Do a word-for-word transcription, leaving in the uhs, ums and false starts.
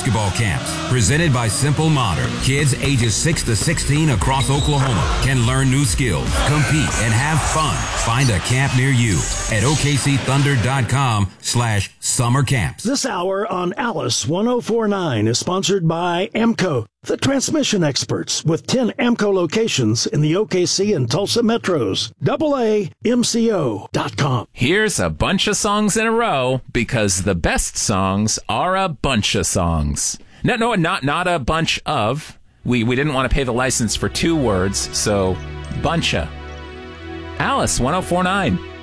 basketball camps presented by Simple Modern. Kids ages six to sixteen across Oklahoma can learn new skills, compete, and have fun. Find a camp near you at O K C Thunder dot com slash summer camps. This hour on Alice one oh four point nine is sponsored by AMCO, the transmission experts with ten AMCO locations in the O K C and Tulsa metros. double A M C O dot com. Here's a bunch of songs in a row because the best songs are a bunch of songs. No, no, not not a bunch of. We we didn't want to pay the license for two words, so buncha. Alice one oh four point nine.